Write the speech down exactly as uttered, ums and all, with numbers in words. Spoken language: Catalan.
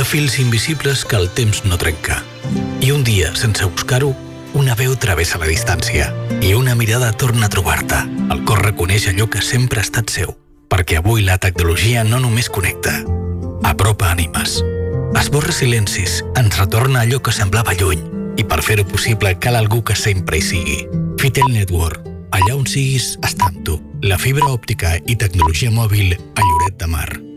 ha fils invisibles que el temps no trenca. I un dia, sense buscar-ho, una veu travessa la distància i una mirada torna a trobar-te. El cor reconeix allò que sempre ha estat seu, perquè avui la tecnologia no només connecta, apropa ànimes. Esborra silencis, ens retorna allò que semblava lluny, i per fer-ho possible cal algú que sempre hi sigui. Fitel Network, allà on siguis, està amb tu. La fibra òptica i tecnologia mòbil a Lloret de Mar.